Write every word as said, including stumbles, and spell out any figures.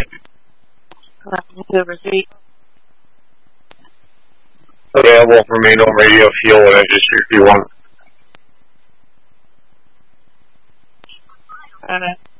To repeat. Available for manual radio, fuel, and engine safety one. Alright.